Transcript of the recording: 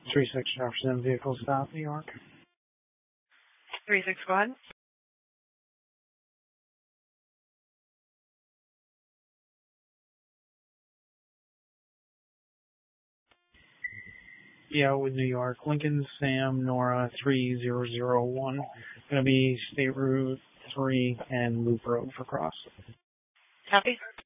3-6 Jefferson, vehicle stop, New York. 3-6, go ahead. Yeah, with New York. Lincoln, Sam, Nora, 3001. Going to be State Route 3 and Loop Road for cross. Copy.